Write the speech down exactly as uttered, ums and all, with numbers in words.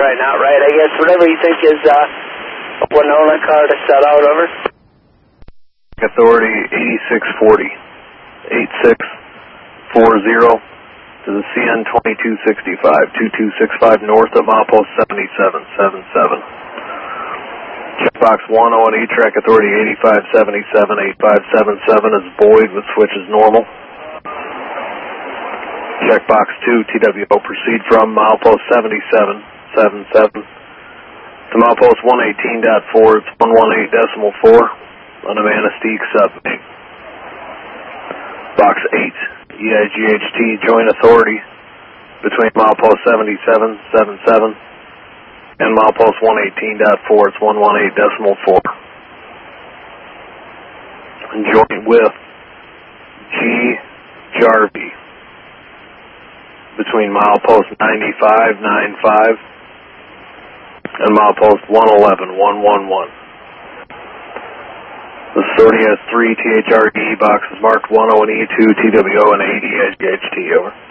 Right, not right, I guess. Whatever you think is uh, Winona car to set out, over. Authority eighty-six forty, eighty-six forty to the C N twenty-two sixty-five, twenty-two sixty-five north of milepost seventy-seven seventy-seven. Checkbox one O and E track authority eighty-five seventy-seven, eighty-five seventy-seven is void with switches normal. Checkbox two T W O proceed from milepost seventy-seven seventy-seven to milepost one eighteen point four, it's one eighteen decimal four on a Manistee submate. Box eight E I G H T joint authority between milepost seventy-seven seventy-seven and milepost one eighteen point four, it's one eighteen decimal four. And joint with G Jarvie between milepost ninety-five ninety-five and milepost one eleven one eleven. The authority has three T H R D boxes marked one O and E, two T W O and eight E I G H T, over.